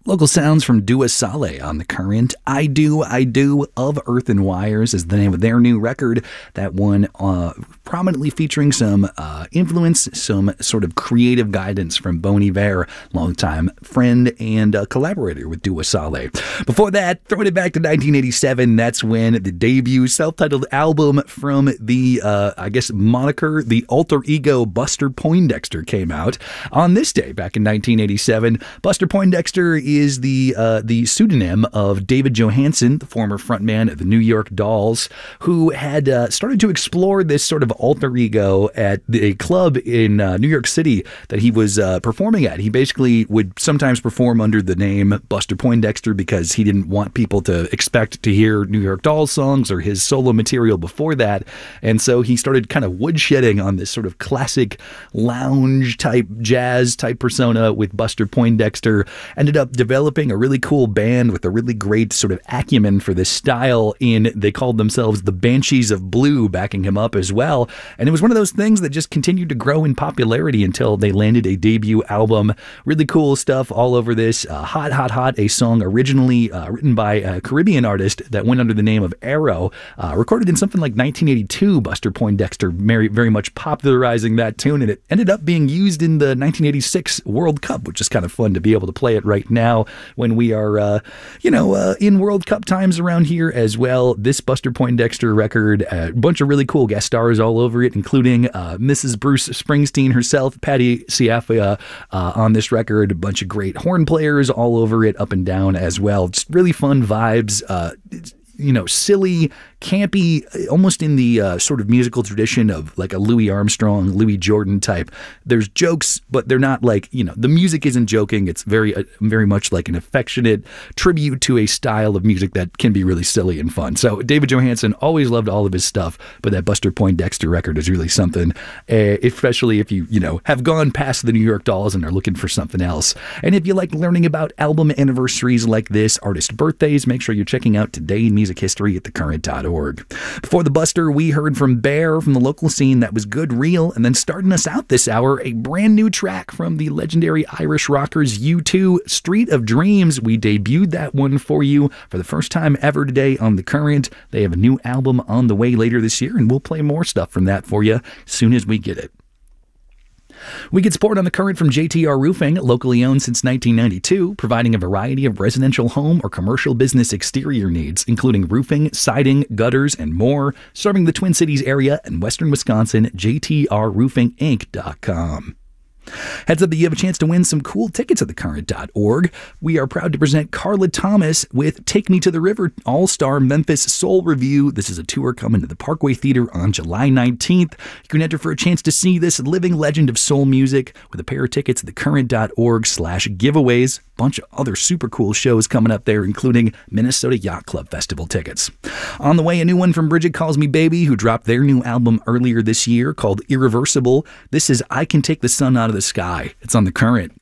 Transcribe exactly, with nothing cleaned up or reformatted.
Local sounds from Dua Saleh on The Current. I Do, I Do of Earth and Wires is the name of their new record. That one uh, prominently featuring some uh, influence, some sort of creative guidance from Bon Iver, longtime friend and uh, collaborator with Dua Saleh. Before that, throwing it back to nineteen eighty-seven, that's when the debut self-titled album from the, uh, I guess, moniker, the alter ego Buster Poindexter came out. On this day, back in nineteen eighty-seven, Buster Poindexter is is the uh, the pseudonym of David Johansen, the former frontman of the New York Dolls, who had uh, started to explore this sort of alter ego at a club in uh, New York City that he was uh, performing at. He basically would sometimes perform under the name Buster Poindexter because he didn't want people to expect to hear New York Dolls songs or his solo material before that. And so he started kind of woodshedding on this sort of classic lounge type, jazz type persona with Buster Poindexter. Ended up developing a really cool band with a really great sort of acumen for this style in, they called themselves the Banshees of Blue, backing him up as well. And it was one of those things that just continued to grow in popularity until they landed a debut album. Really cool stuff all over this. Uh, Hot, Hot, Hot, a song originally uh, written by a Caribbean artist that went under the name of Arrow, uh, recorded in something like nineteen eighty-two. Buster Poindexter very, very much popularizing that tune, and it ended up being used in the nineteen eighty-six World Cup, which is kind of fun to be able to play it right now when we are, uh, you know, uh, in World Cup times around here as well. This Buster Poindexter record, a bunch of really cool guest stars all over it, including uh, Missus Bruce Springsteen herself, Patti Siafia, uh, on this record. A bunch of great horn players all over it, up and down as well. Just really fun vibes. Uh, you know, silly, campy, almost in the uh, sort of musical tradition of like a Louis Armstrong, Louis Jordan type. There's jokes, but they're not like, you know, the music isn't joking. It's very, uh, very much like an affectionate tribute to a style of music that can be really silly and fun. So David Johansen, always loved all of his stuff, but that Buster Poindexter record is really something, uh, especially if you, you know, have gone past the New York Dolls and are looking for something else. And if you like learning about album anniversaries like this, artist birthdays, make sure you're checking out Today in Music History at the current dot org. Before the Buster, we heard from Bear from the local scene. That was Good Real. And then starting us out this hour, a brand new track from the legendary Irish rockers U two, Street of Dreams. We debuted that one for you for the first time ever today on The Current. They have a new album on the way later this year, and we'll play more stuff from that for you as soon as we get it. We get support on The Current from J T R Roofing, locally owned since nineteen ninety-two, providing a variety of residential home or commercial business exterior needs, including roofing, siding, gutters, and more. Serving the Twin Cities area and western Wisconsin, J T R roofing inc dot com. Heads up that you have a chance to win some cool tickets at the current dot org. We are proud to present Carla Thomas with Take Me to the River All-Star Memphis Soul Review. This is a tour coming to the Parkway Theater on July nineteenth. You can enter for a chance to see this living legend of soul music with a pair of tickets at the current dot org slash giveaways. Bunch of other super cool shows coming up there, including Minnesota Yacht Club Festival tickets. On the way, a new one from Bridget Calls Me Baby, who dropped their new album earlier this year called Irreversible. This is I Can Take the Sun Out of the Sky. It's on The Current.